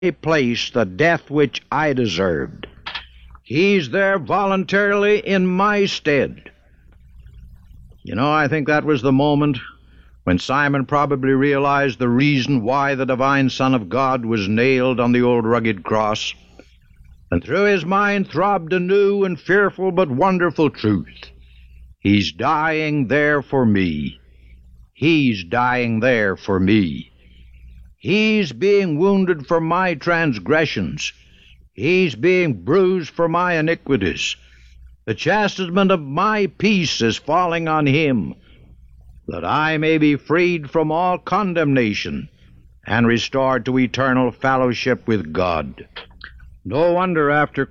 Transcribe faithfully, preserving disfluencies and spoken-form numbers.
place the death which I deserved. He's there voluntarily in my stead. You know, I think that was the moment when Simon probably realized the reason why the divine Son of God was nailed on the old rugged cross. And through his mind throbbed a new and fearful but wonderful truth. He's dying there for me. He's dying there for me. He's being wounded for my transgressions. He's being bruised for my iniquities. The chastisement of my peace is falling on him, that I may be freed from all condemnation and restored to eternal fellowship with God. No wonder after